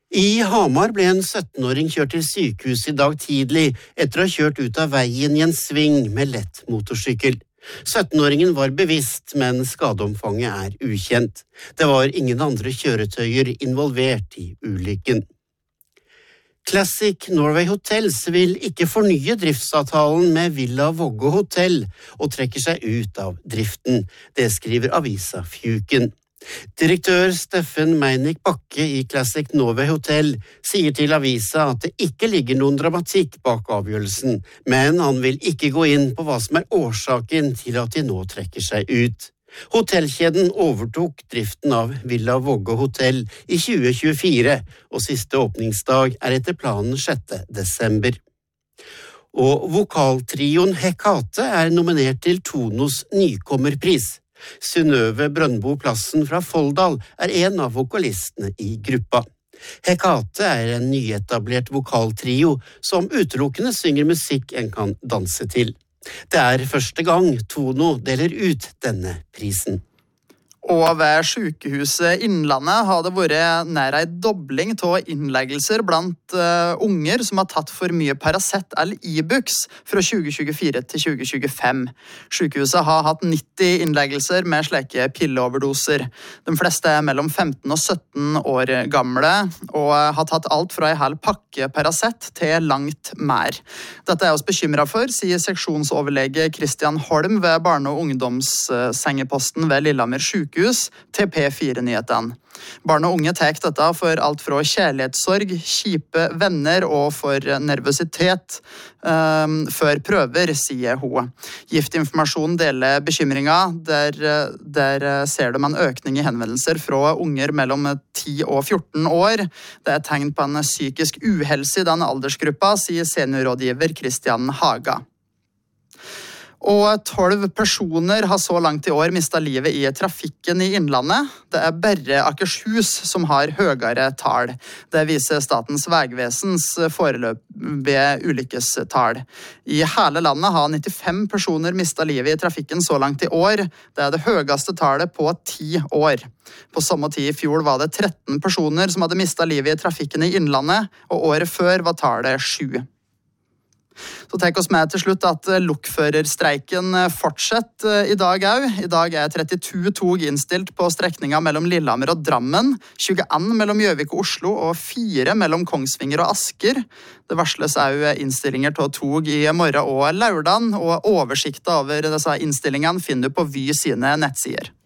I Hamar ble en 17-åring kjørt til sykehus I dag tidlig etter å ha kjørt ut av veien I en sving med lett motorsykkel. 17-åringen var bevisst, men skadeomfanget ukjent. Det var ingen andre kjøretøyer involvert I ulykken. Classic Norway Hotels vil ikke fornye driftsavtalen med Villa Vågå Hotel og trekker seg ut av driften. Det skriver avisa Fjuken. Direktør Steffen Meinik Bakke I Classic Norway Hotel sier til avisa at det ikke ligger noen dramatikk bak avgjørelsen, men han vil ikke gå inn på hva som årsaken til at de nå trekker seg ut. Hotellkjeden overtok driften av Villa Vågå Hotel I 2024, og siste åpningsdag etter planen 6. desember. Og vokaltrioen Hekate nominert til Tonos nykommerpris. Synnøve Brøndbo Plassen fra Folldal en av vokalistene I gruppa. Hekate en nyetablert vokaltrio som utelukkende synger musikk en kan danse til. Det første gang Tono deler ut denne prisen. Og ved sykehuset Innlandet har det vært nær en dobling av innleggelser blant unger som har tatt for mye Paracet eller Ibux fra 2024 til 2025. Sykehuset har hatt 90 innleggelser med slike pilleoverdoser. De fleste mellom 15 og 17 år gamle og har tatt alt fra en hel pakke Paracet til langt mer. Dette oss bekymret for, sier seksjonsoverlege Christian Holm ved Barne- og ungdomssengeposten ved Lillehammer sykehus til P4-nyhetene. Barn og unge tar dette for alt fra kjærlighetssorg, kjipe venner og for nervøsitet før prøver, sier hun. Giftinformasjon deler bekymringer. Der ser de en økning I henvendelser fra unger mellom 10 og 14 år. Det tegn på en psykisk uhelse I denne aldersgruppa, sier seniorrådgiver Christian Haga. Og 12 personer har så langt I år mistet livet I trafikken I Innlandet. Det bare Akershus som har høyere tall. Det viser Statens Vegvesens foreløpige ulykkestall. I hele landet har 95 personer mistet livet I trafikken så langt I år. Det det høyeste tallet på 10 år. På samme tid I fjor var det 13 personer som hadde mistet livet I trafikken I Innlandet, og året før var tallet 7. Så tenk oss med til slutt at lokførerstreiken fortsetter I dag også. I dag 32 tog innstilt på strekningen mellom Lillehammer og Drammen, 21 mellom Gjøvik og Oslo og 4 mellom Kongsvinger og Asker. Det varsles også innstillinger til tog I morgen og lørdag, og oversikten over disse innstillingene finner du på Vy sine nettsider.